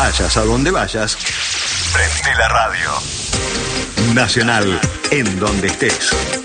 Vayas a donde vayas, prende la radio. Nacional, en donde estés.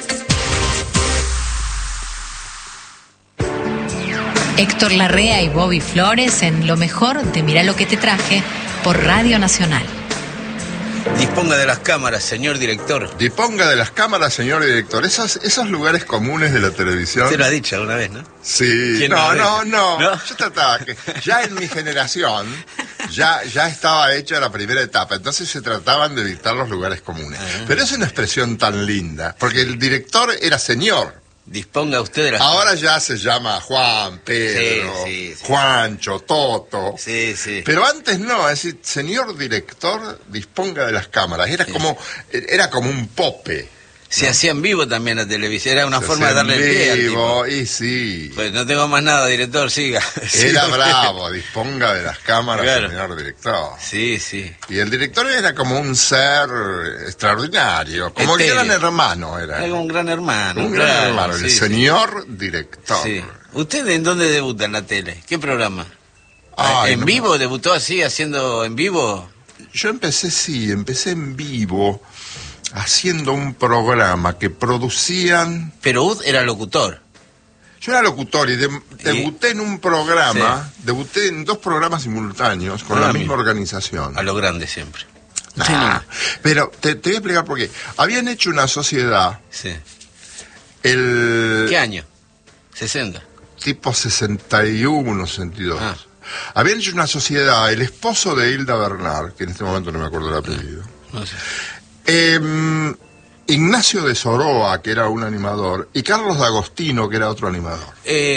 Héctor Larrea y Bobby Flores en lo mejor de Mirá lo que te traje por Radio Nacional. Disponga de las cámaras, señor director. Disponga de las cámaras, señor director. Esos lugares comunes de la televisión. Usted lo ha dicho alguna vez, ¿no? Sí. No. Yo trataba que ya en mi generación ya estaba hecha la primera etapa. Entonces se trataban de dictar los lugares comunes. Pero es una expresión tan linda, porque el director era señor. Disponga usted de las Ahora ya se llama Juan, Pedro, sí. Juancho, Toto. Sí. Pero antes no, es decir, señor director, disponga de las cámaras. Era como un pope. Se hacía en vivo también la televisión, era una forma de darle el pie al tipo. Y sí. Pues no tengo más nada, director, siga. Era bravo, disponga de las cámaras, claro. Señor director. Sí. Y el director era como un ser extraordinario, como el gran hermano era. Era como un gran hermano. Un gran hermano, el señor director. Sí. ¿Usted en dónde debuta en la tele? ¿Qué programa? ¿En vivo? ¿Debutó así, haciendo en vivo? Yo empecé en vivo, haciendo un programa que producían... Pero usted era locutor. Yo era locutor y debuté en un programa, debuté en 2 programas simultáneos con la misma organización. A lo grande siempre. Pero te voy a explicar por qué. Habían hecho una sociedad... Sí. ¿Qué año? 60. Tipo 61, 62. Habían hecho una sociedad, el esposo de Hilda Bernard, que en este momento no me acuerdo el apellido. No sé. Ignacio de Soroa, que era un animador, y Carlos D'Agostino, que era otro animador.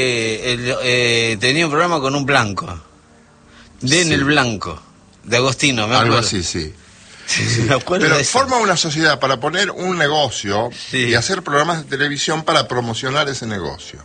Tenía un programa con un blanco. En el blanco. De Agostino, me acuerdo. Algo así, sí. Me acuerdo. Pero de eso. forma una sociedad para poner un negocio y hacer programas de televisión para promocionar ese negocio.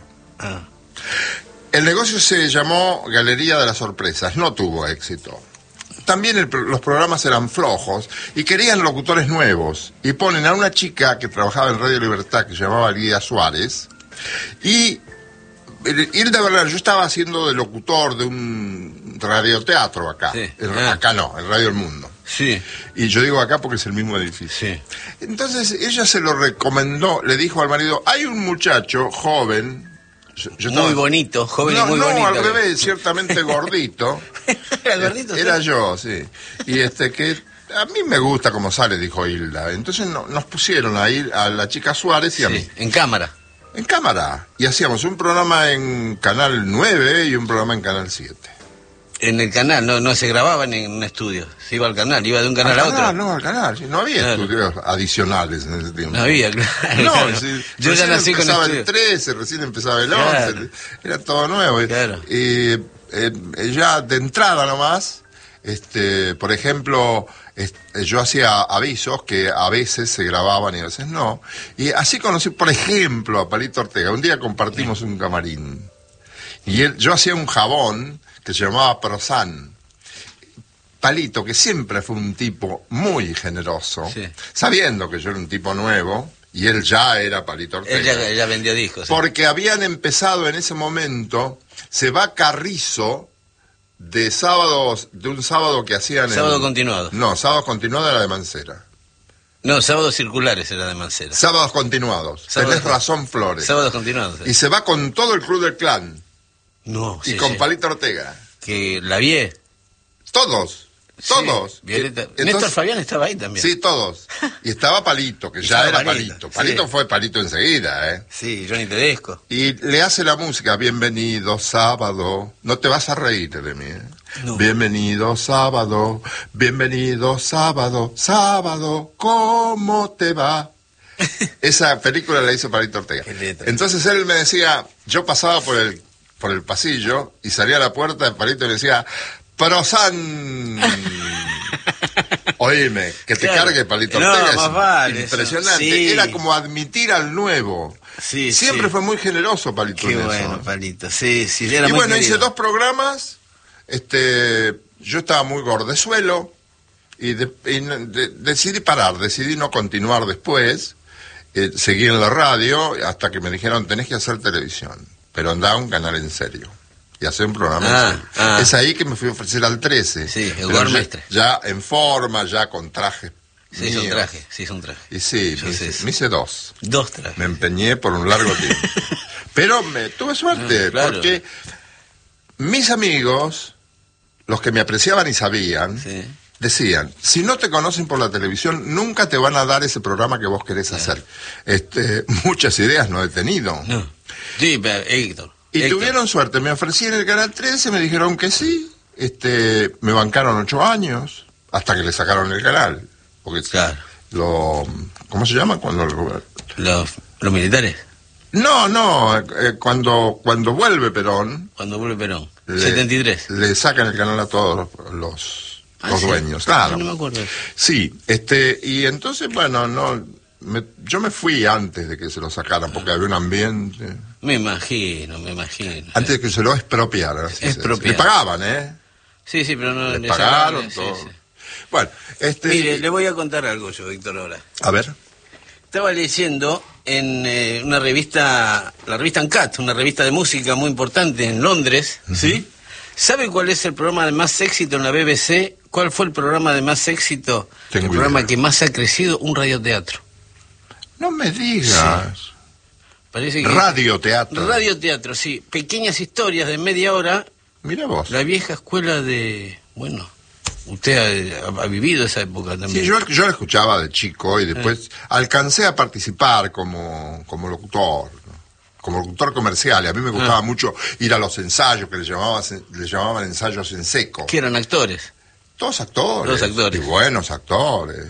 El negocio se llamó Galería de las Sorpresas, no tuvo éxito. También los programas eran flojos y querían locutores nuevos. Y ponen a una chica que trabajaba en Radio Libertad, que se llamaba Lidia Suárez. Y Hilda Bernard, yo estaba haciendo de locutor de un radioteatro acá. Sí. Acá no, en Radio El Mundo. Sí. Y yo digo acá porque es el mismo edificio. Sí. Entonces ella se lo recomendó, le dijo al marido, hay un muchacho joven... muy bonito, joven y muy bonito. No, al revés, ciertamente gordito. ¿Era gordito? Era yo, sí. Y que a mí me gusta como sale, dijo Hilda. Entonces nos pusieron a ir a la chica Suárez y a mí. En cámara. En cámara. Y hacíamos un programa en Canal 9 y un programa en Canal 7. En el canal, no se grababa en un estudio. Se iba al canal, iba de un canal a otro. No, al canal. Sí, no había estudios adicionales en ese tiempo. No había, claro. No, claro. Sí, yo ya nací con empezaba el 13, recién empezaba el 11. Era todo nuevo. Claro. Ya de entrada nomás, por ejemplo, yo hacía avisos que a veces se grababan y a veces no. Y así conocí, por ejemplo, a Palito Ortega. Un día compartimos un camarín. Y yo hacía un jabón que se llamaba Prosan. Palito, que siempre fue un tipo muy generoso, sabiendo que yo era un tipo nuevo, y él ya era Palito Ortega. Él ya vendía discos. Porque habían empezado en ese momento, se va Carrizo, de un sábado que hacían... Sábado continuado. No, sábado continuado era de Mancera. No, sábados circulares era de Mancera. Sábados continuados. Tenés razón, Flores. Sábados continuados. Y se va con todo el Club del Clan. No, y con Palito Ortega. Que la vi. Todos. Violeta. Entonces, Néstor Fabián estaba ahí también. Sí, todos. Y estaba Palito, que ya era Palito. Palito fue Palito enseguida, ¿eh? Sí, Johnny Tedesco. Y le hace la música, bienvenido sábado. No te vas a reír de mí, ¿eh? No. Bienvenido sábado, sábado, ¿cómo te va? Esa película la hizo Palito Ortega. Entonces él me decía, yo pasaba por el pasillo y salía a la puerta de Palito y le decía, Prosan. Oíme, que te cargue Palito Ortega. No, más vale, impresionante. Sí. Era como admitir al nuevo. Sí, siempre fue muy generoso Palito. Qué bueno, Palito. Sí, era y muy bueno, querido. hice 2 programas. Yo estaba muy gordezuelo y decidí parar, decidí no continuar después. Seguí en la radio hasta que me dijeron, tenés que hacer televisión, pero andá a un canal en serio. y hacer un programa en serio. Es ahí que me fui a ofrecer al 13. Sí, el Gormestre. Ya en forma, ya con trajes. Se hizo un traje. Y sí, me hice 2. 2 trajes. Me empeñé por un largo tiempo. Pero tuve suerte, claro. porque mis amigos, los que me apreciaban y sabían, decían, si no te conocen por la televisión, nunca te van a dar ese programa que vos querés hacer. Muchas ideas no he tenido. No. Sí, pero Héctor. Tuvieron suerte, me ofrecí en el Canal 13, me dijeron que sí, me bancaron 8 años, hasta que le sacaron el canal. Porque claro. ¿Cómo se llama? Cuando los militares. No, cuando vuelve Perón. Cuando vuelve Perón. 73. Le sacan el canal a todos los dueños. Claro. No me acuerdo. Sí, y entonces, bueno, yo me fui antes de que se lo sacaran, porque había un ambiente. Me imagino. Antes de que se lo expropiaran. Le pagaban, Sí, pero no le pagaron todo. Sí. Bueno, mire, le voy a contar algo yo, Víctor, ahora. A ver. Estaba leyendo en una revista, la revista Uncut, una revista de música muy importante en Londres, ¿sí? ¿Sabe cuál es el programa de más éxito en la BBC? ¿Cuál fue el programa de más éxito? El programa que más ha crecido, un radioteatro. No me digas. Sí. Parece que radioteatro. Radioteatro, sí. Pequeñas historias de media hora. Mira vos. La vieja escuela de... Bueno, usted ha vivido esa época también. Sí, yo la escuchaba de chico y después alcancé a participar como locutor, ¿no? Como locutor comercial. Y a mí me gustaba mucho ir a los ensayos, que le llamaban ensayos en seco. ¿Que eran actores? Todos actores. Y buenos actores.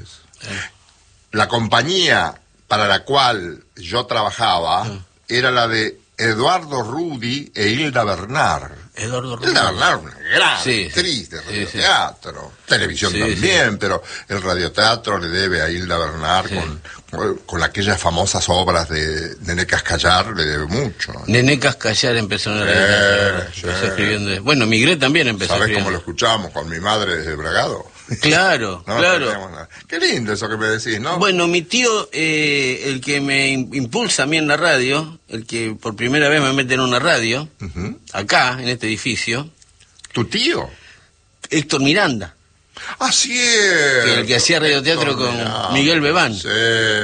La compañía para la cual yo trabajaba era la de Eduardo Rudi e Hilda Bernard. Eduardo Rudi. Hilda Bernard, una gran actriz de radioteatro. Televisión también, pero el radioteatro le debe a Hilda Bernard con aquellas famosas obras de Nené Cascallar, le debe mucho. Nené Cascallar empezó en el radioteatro. Empezó escribiendo. Bueno, Migré también empezó escribiendo. ¿Sabés cómo lo escuchábamos con mi madre desde Bragado? Claro, no, claro. Qué lindo eso que me decís, ¿no? Bueno, mi tío, el que me impulsa a mí en la radio, el que por primera vez me mete en una radio, acá, en este edificio. ¿Tu tío? Héctor Miranda. Ah, sí. El que hacía radioteatro con Miguel Bebán. Sí.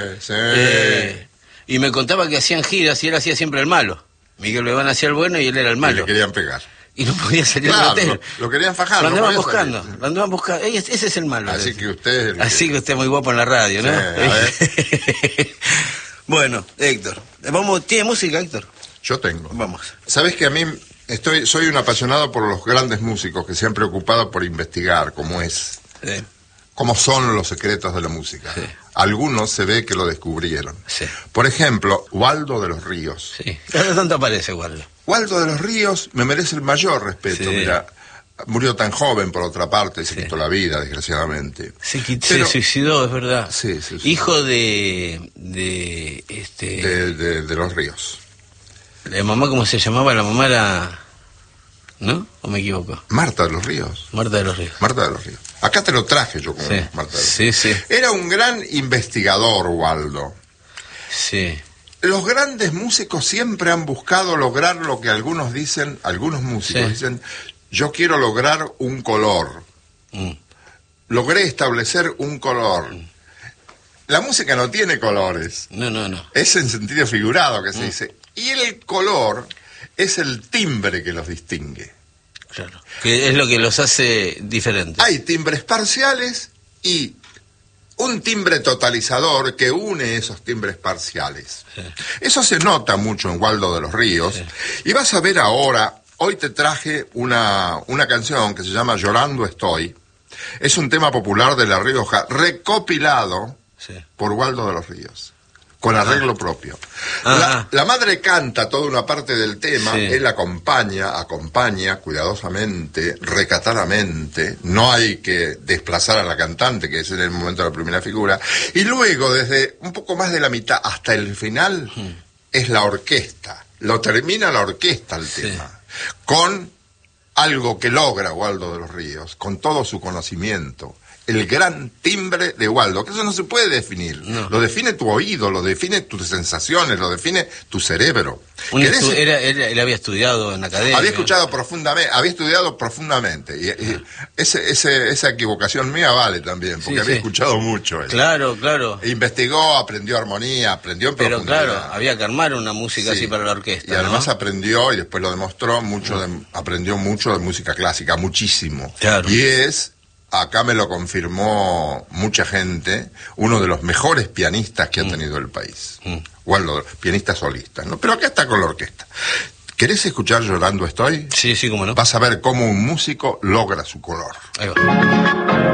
Y me contaba que hacían giras y él hacía siempre el malo. Miguel Bebán hacía el bueno y él era el malo. Y le querían pegar. Y no podía salir del hotel. Lo querían fajar. Lo andaban buscando. Ese es el malo. Así que usted... Así que usted es muy guapo en la radio, ¿no? Sí, a ver. Bueno, Héctor. ¿Tiene música, Héctor? Yo tengo. Vamos. ¿Sabes que a mí soy un apasionado por los grandes músicos que se han preocupado por investigar cómo son los secretos de la música? Sí. Algunos se ve que lo descubrieron. Sí. Por ejemplo, Waldo de los Ríos. Sí. ¿Cada tanto aparece Waldo? Waldo de los Ríos me merece el mayor respeto. Sí. Mira, murió tan joven, por otra parte, y se quitó la vida, desgraciadamente. Se suicidó, es verdad. Sí. Hijo de los Ríos. ¿La mamá cómo se llamaba? La mamá era... ¿No? ¿O me equivoco? Marta de los Ríos. Marta de los Ríos. Acá te lo traje yo como Marta de los Ríos. Sí. Era un gran investigador, Waldo. Sí. Los grandes músicos siempre han buscado lograr lo que algunos músicos dicen, yo quiero lograr un color. Logré establecer un color. La música no tiene colores. No. Es en sentido figurado que se dice. Y el color es el timbre que los distingue. Claro. Que es lo que los hace diferentes. Hay timbres parciales y un timbre totalizador que une esos timbres parciales. Sí. Eso se nota mucho en Waldo de los Ríos. Sí. Y vas a ver ahora, hoy te traje una canción que se llama Llorando Estoy. Es un tema popular de La Rioja, recopilado por Waldo de los Ríos, con arreglo propio. La madre canta toda una parte del tema, él acompaña cuidadosamente, recatadamente, no hay que desplazar a la cantante, que es en el momento de la primera figura, y luego desde un poco más de la mitad hasta el final es la orquesta, lo termina la orquesta el tema, con algo que logra Waldo de los Ríos, con todo su conocimiento. El gran timbre de Waldo, que eso no se puede definir. No. Lo define tu oído, lo define tus sensaciones, lo define tu cerebro. Él había estudiado en academia. Había estudiado profundamente. Y esa equivocación mía vale también, porque había escuchado mucho. Claro. Investigó, aprendió armonía, aprendió en profundidad. Pero claro, había que armar una música así para la orquesta. Y además aprendió, y después lo demostró, aprendió mucho de música clásica, muchísimo. Claro. Y acá me lo confirmó mucha gente, uno de los mejores pianistas que ha tenido el país. Waldo, pianista solista, ¿no? Pero acá está con la orquesta. ¿Querés escuchar Llorando Estoy? Sí, cómo no. Vas a ver cómo un músico logra su color. Ahí va.